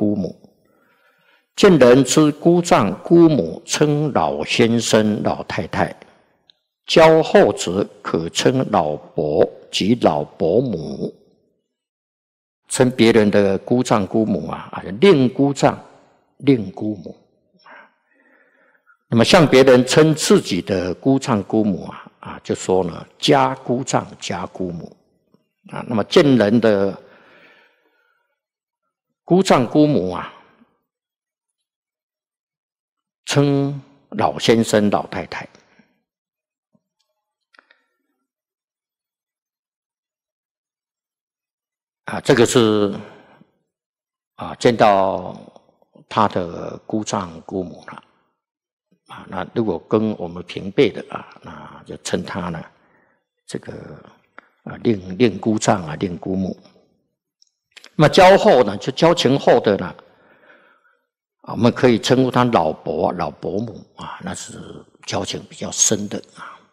姑母。见人之姑丈姑母，称老先生、老太太；交后者可称老伯及老伯母。称别人的姑丈姑母令姑丈、令姑母。那么向别人称自己的姑丈姑母就说呢家姑丈、家姑母。那么见人的姑丈姑母称老先生、老太太。这个是见到他的姑丈姑母了那如果跟我们平辈的那就称他呢这个令姑丈令姑母。那么交后呢，就交情后的呢我们可以称呼他老伯、老伯母那是交情比较深的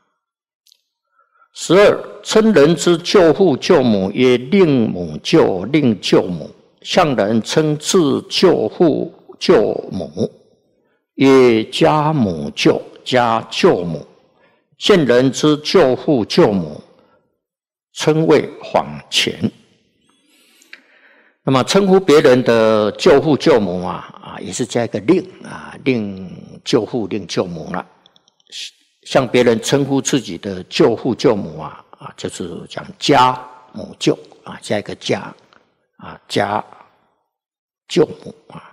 12称人之舅父舅母曰令母舅、令舅母。向人称自舅父舅母曰家母舅、家舅母。见人之舅父舅母，称谓访前。那么称呼别人的舅父舅母也是加一个令令舅父、令舅母了。向别人称呼自己的舅父舅母就是讲家母舅加一个家家舅母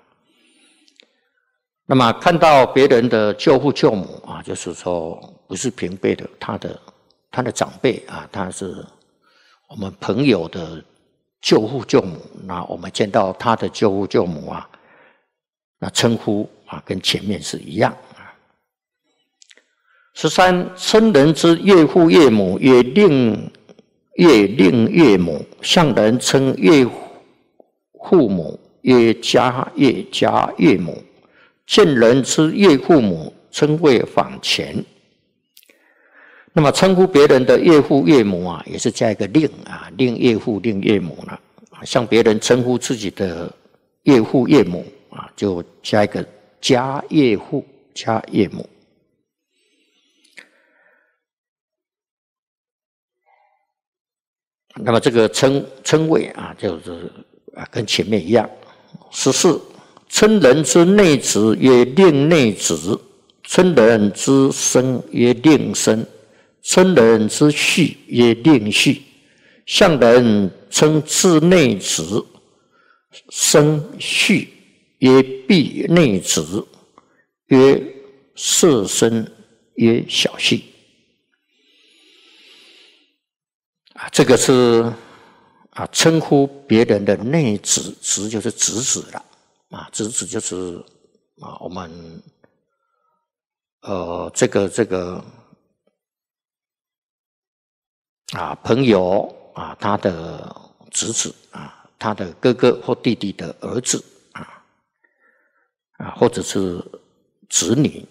那么看到别人的舅父舅母就是说不是平辈的，他的长辈他是我们朋友的舅父舅母。那我们见到他的舅父舅母那称呼跟前面是一样。13称人之岳父岳母曰令岳母。向人称岳父母曰家岳、家岳母。见人之岳父母，称谓访前。那么称呼别人的岳父岳母也是加一个令令岳父、令岳母了。向别人称呼自己的岳父岳母就加一个家岳父、家岳母。那么这个称谓就是跟前面一样。14称人之内侄曰令内侄。称人之生曰令生。称人之婿曰令婿。向人称自内侄、生、婿曰婢内侄，曰次生，曰小婿。这个是称呼别人的内侄，侄就是侄子了侄子就是我们这个朋友他的侄子他的哥哥或弟弟的儿子或者是子女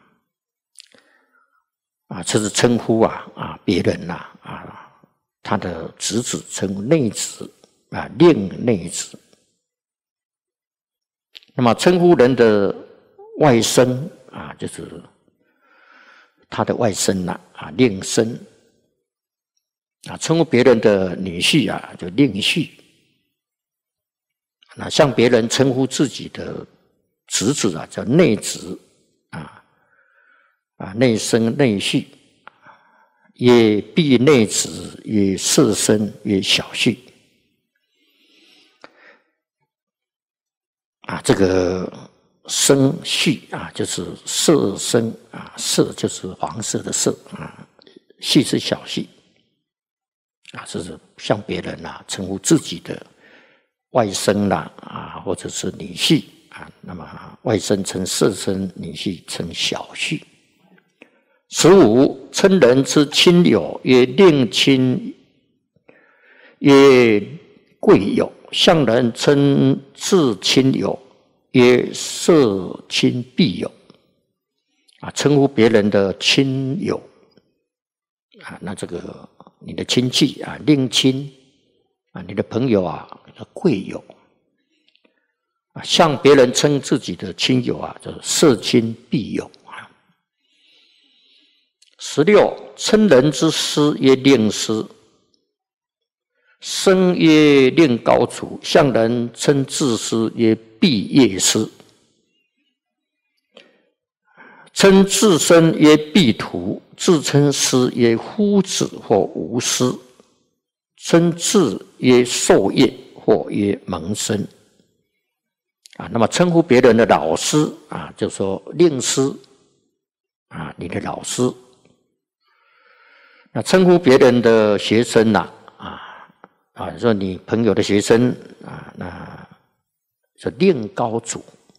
这是称呼别人他的侄子称内侄令内侄。那么称呼人的外甥就是他的外甥令甥。称呼别人的女婿就令婿。那向别人称呼自己的侄子叫内侄内甥、内婿。曰婢内侄，曰次生，曰小婿。这个生婿就是色生色就是黄色的色婿是小婿这是向别人称呼自己的外甥或者是女婿那么外甥称色生，女婿称小婿。15称人之亲友曰令亲，曰贵友。向人称自亲友曰色亲婢友称呼别人的亲友那这个你的亲戚令亲你的朋友叫贵友向别人称自己的亲友就是社亲必友。16，称人之师曰令师，生曰令高祖，向人称自师曰必业师，称自身曰必徒，自称师曰夫子或无师，称自曰授业或曰门生。那么称呼别人的老师就说令师你的老师。那称呼别人的学生说你朋友的学生那是令高祖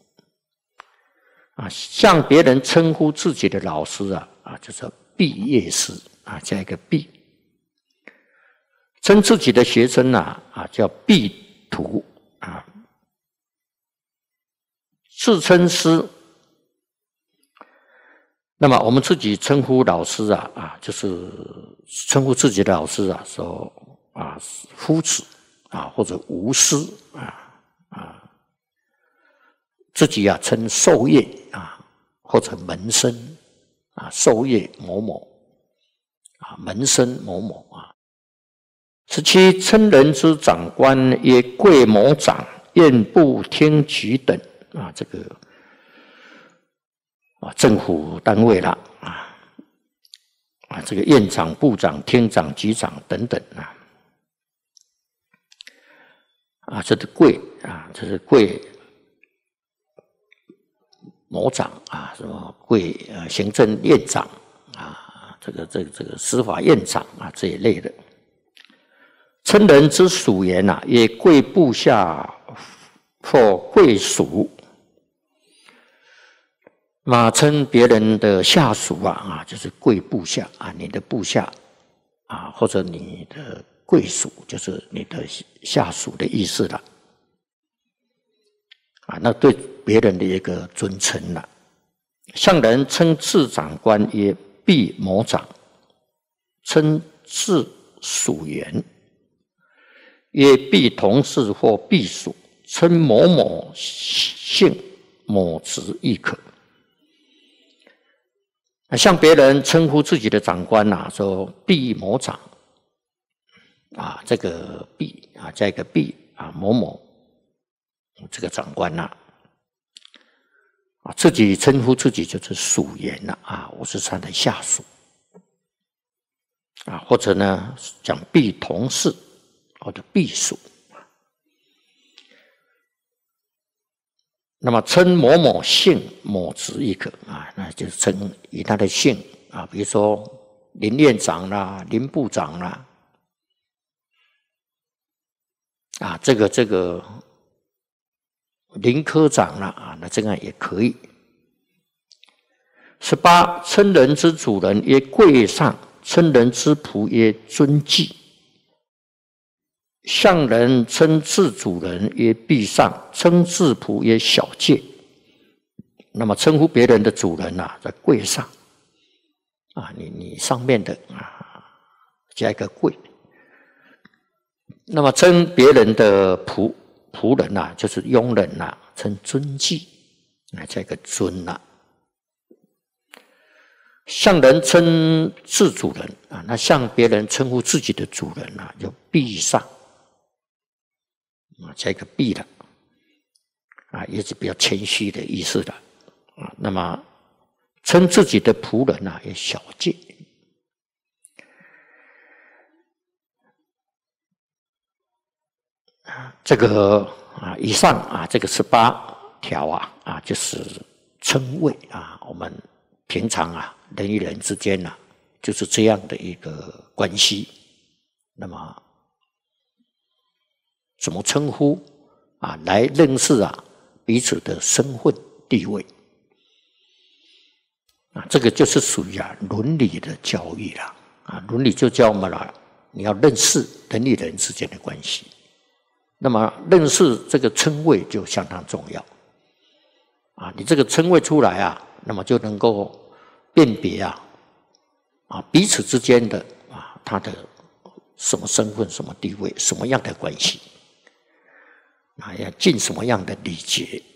向别人称呼自己的老师就是毕业师加一个毕。称自己的学生叫毕徒自称师。那么我们自己称呼老师就是称呼自己的老师说夫子或者无师自己称授业或者门生授业某某门生某某17，称人之长官曰贵某长、宴部厅局等这个政府单位啦这个院长、部长、厅长、局长等等这是贵这是贵某长什么贵行政院长这个司法院长这一类的。称人之属员曰贵部下或贵属。称别人的下属就是贵部下你的部下或者你的贵属，就是你的下属的意思了那对别人的一个尊称了。向人称自长官曰毕某长，称自属员曰毕同事或毕属，称某某姓某职亦可。向别人称呼自己的长官说毕某长这个毕加一个毕某某这个长官自己称呼自己就是属员我是他的下属或者呢讲毕同事或者毕属。那么称某某姓某职亦可那就是称以他的姓比如说林院长啦、林部长啦这个林科长啦那这样也可以。18，称人之主人曰贵上，称人之仆曰尊祭。向人称自主人曰必上，称自仆曰小介。那么称呼别人的主人在贵上你上面的加一个贵。那么称别人的仆人就是佣人称尊祭加一个尊向人称自主人那向别人称呼自己的主人就必上加一个必了也是比较谦虚的意思了那么称自己的仆人也小介。这个以上这个18条就是称谓我们平常人与人之间就是这样的一个关系。那么怎么称呼来认识彼此的身份地位这个就是属于伦理的教育了伦理就教我们了你要认识人与人之间的关系。那么认识这个称谓就相当重要你这个称谓出来那么就能够辨别彼此之间的他的什么身份、什么地位、什么样的关系要尽什么样的礼节。